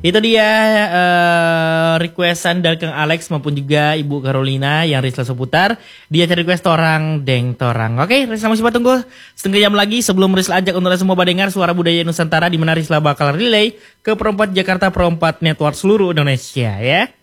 Itu dia requestan dari Kang Alex maupun juga Ibu Carolina yang Risla seputar. Dia cari request Torang Deng Torang. Oke, Risla masih tunggu setengah jam lagi sebelum Risla ajak untuk semua dengar suara budaya Nusantara di mana Risla bakal relay ke Perempat Jakarta Perempat Network seluruh Indonesia ya.